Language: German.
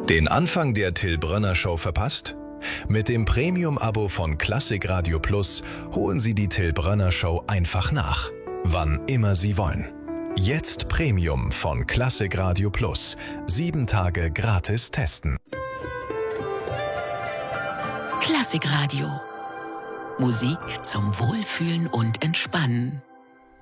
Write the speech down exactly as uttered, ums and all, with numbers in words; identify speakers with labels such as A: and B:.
A: Den Anfang der Till Brönner Show verpasst? Mit dem Premium-Abo von Klassik Radio Plus holen Sie die Till Brönner Show einfach nach, wann immer Sie wollen. Jetzt Premium von Klassik Radio Plus. Sieben Tage gratis testen.
B: Klassik Radio. Musik zum Wohlfühlen und Entspannen.